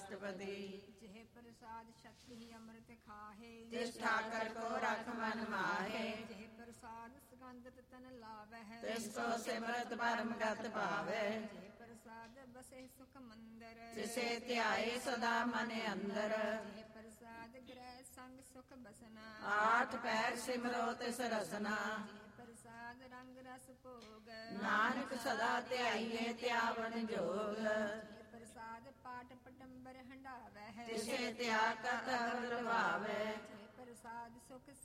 ਅਸ਼ਟਪਦੀ। ਜਿਹ ਪ੍ਰਸਾਦ ਸ਼ਕਤੀ ਅੰਮ੍ਰਿਤ ਖਾਹੇ, ਤਿਸ ਠਾਕਰ ਕੋ ਰਖ ਮਨ ਮਾਹੇ। ਜਿਹ ਪ੍ਰਸਾਦ ਸੁਗੰਧਿਤ ਤਨ ਲਾਵਹਿ, ਤਿਸ ਕੋ ਸਿਮਰਤ ਪਰਮ ਗਤ ਪਾਵੈ। ਜਿਹ ਪ੍ਰਸਾਦ ਬਸੇ ਸੁਖ ਮੰਦਰ, ਤਿਸੇ ਧਿਆਏ ਸਦਾ ਮਨ ਅੰਦਰ। ਜਿਹ ਪ੍ਰਸਾਦ ਗ੍ਰਹਿ ਸੰਗ ਸੁਖ ਬਸਨਾ, ਆਠ ਪੈਰ ਸਿਮਰੋ ਤਿਸ ਰਸਨਾ। ਜਿਹ ਪ੍ਰਸਾਦ ਰੰਗ ਰਸ ਭੋਗ, ਨਾਨਕ ਸਦਾ ਧਿਆਈਏ ਧਿਆਵਨ ਜੋਗ। ਜਿਹ ਪ੍ਰਸਾਦ ਪਾਟ ਪਟੰਬਰ ਹੰਡਾਵੈ, ਤਿਸੇ ਧਿਆ ਕਤ ਲਵਾਵੈ। ਜਿਹ ਪ੍ਰਸਾਦ ਸੁਖ